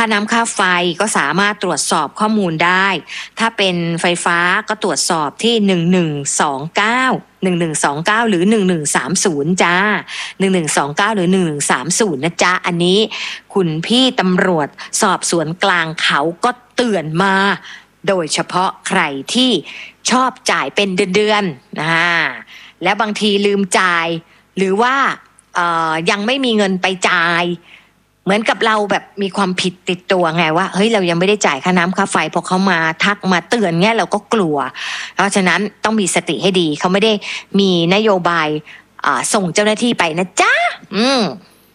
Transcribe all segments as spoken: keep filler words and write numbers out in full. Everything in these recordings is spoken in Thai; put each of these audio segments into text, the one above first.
น้ำค่าไฟก็สามารถตรวจสอบข้อมูลได้ถ้าเป็นไฟฟ้าก็ตรวจสอบที่หนึ่งหนึ่งสองเก้า หนึ่งหนึ่งสองเก้าหรือหนึ่งหนึ่งสามศูนย์จ้าหนึ่งหนึ่งสองเก้าหรือหนึ่งหนึ่งสามศูนย์นะจ๊ะอันนี้คุณพี่ตำรวจสอบสวนกลางเขาก็เตือนมาโดยเฉพาะใครที่ชอบจ่ายเป็นเดือนๆนะแล้วบางทีลืมจ่ายหรือว่าเอ่อยังไม่มีเงินไปจ่ายเหมือนกับเราแบบมีความผิดติดตัวไงว่าเฮ้ยเรายังไม่ได้จ่ายค่าน้ำค่าไฟพอเขามาทักมาเตือนเงี้ยเราก็กลัวเพราะฉะนั้นต้องมีสติให้ดีเขาไม่ได้มีนโยบายอ่าส่งเจ้าหน้าที่ไปนะจ๊ะอืม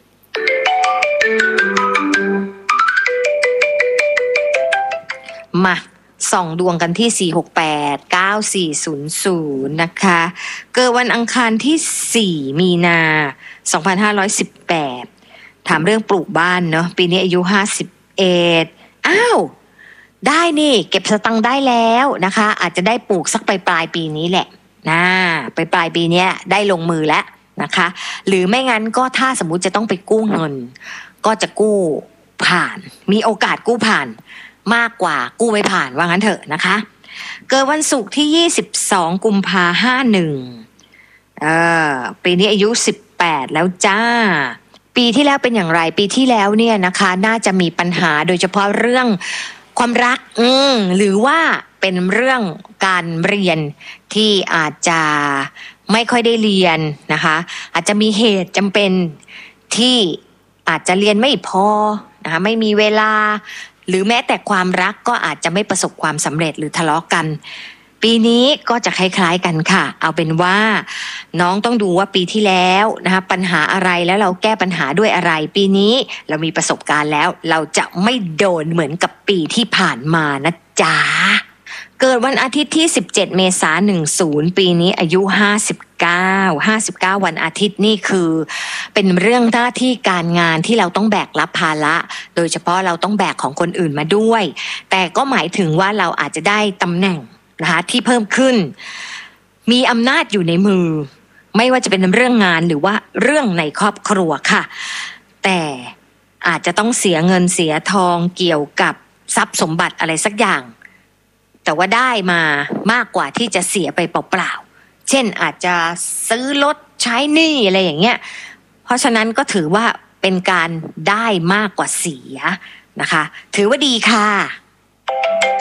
มาส่องดวงกันที่สี่ หก แปด เก้า สี่ ศูนย์ ศูนย์นะคะเกิดวันอังคารที่สี่มีนาสองพันห้าร้อยสิบแปดถามเรื่องปลูกบ้านเนาะปีนี้อายุห้าสิบเอ็ดอ้าวได้นี่เก็บสตังค์ได้แล้วนะคะอาจจะได้ปลูกสักปลายปลายปีนี้แหละนะปลายปลายปีนี้ได้ลงมือแล้วนะคะหรือไม่งั้นก็ถ้าสมมุติจะต้องไปกู้เงินก็จะกู้ผ่านมีโอกาสกู้ผ่านมากกว่ากู้ไม่ผ่านว่างั้นเถอะนะคะเกิดวันศุกร์ที่ยี่สิบสองกุมภาพันธ์ห้าสิบเอ็ดเอ่อปีนี้อายุสิบแปดแล้วจ้าปีที่แล้วเป็นอย่างไรปีที่แล้วเนี่ยนะคะน่าจะมีปัญหาโดยเฉพาะเรื่องความรักอืมหรือว่าเป็นเรื่องการเรียนที่อาจจะไม่ค่อยได้เรียนนะคะอาจจะมีเหตุจำเป็นที่อาจจะเรียนไม่พอนะคะไม่มีเวลาหรือแม้แต่ความรักก็อาจจะไม่ประสบความสำเร็จหรือทะเลาะกันปีนี้ก็จะคล้ายๆกันค่ะเอาเป็นว่าน้องต้องดูว่าปีที่แล้วนะคะปัญหาอะไรแล้วเราแก้ปัญหาด้วยอะไรปีนี้เรามีประสบการณ์แล้วเราจะไม่โดนเหมือนกับปีที่ผ่านมานะจ๊ะเกิดวันอาทิตย์ที่สิบเจ็ดเมษายนสิบปีนี้อายุห้าสิบเก้า ห้าสิบเก้าวันอาทิตย์นี่คือเป็นเรื่องหน้าที่การงานที่เราต้องแบกรับภาระโดยเฉพาะเราต้องแบกของคนอื่นมาด้วยแต่ก็หมายถึงว่าเราอาจจะได้ตำแหน่งนะคะที่เพิ่มขึ้นมีอำนาจอยู่ในมือไม่ว่าจะเป็นเรื่องงานหรือว่าเรื่องในครอบครัวค่ะแต่อาจจะต้องเสียเงินเสียทองเกี่ยวกับทรัพย์สมบัติอะไรสักอย่างแต่ว่าได้มามากกว่าที่จะเสียไปเปล่าๆเช่นอาจจะซื้อรถใช้หนี้อะไรอย่างเงี้ยเพราะฉะนั้นก็ถือว่าเป็นการได้มากกว่าเสียนะคะถือว่าดีค่ะ